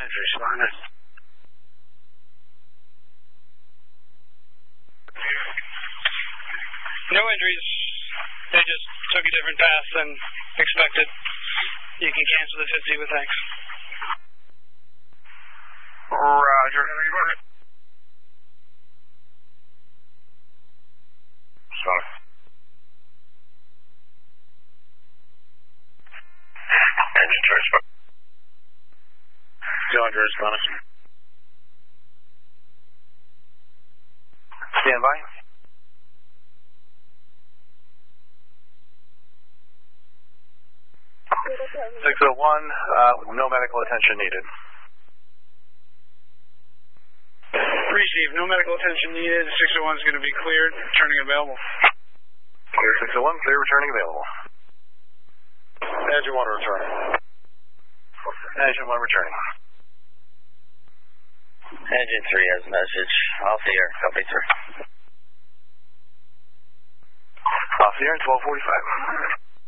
Has responded. No injuries. They just took a different path than expected. You can cancel the 50 with thanks. Roger. Sorry. Engine to respond. Roger, responding. Stand by. 601, no medical attention needed. Receive. No medical attention needed. 601 is going to be cleared. Returning available. Clear 601, clear returning available. Engine 1 returning. Engine 1 returning. Engine 3 has a message. Off the air. Copy, sir. Off the air, 1245.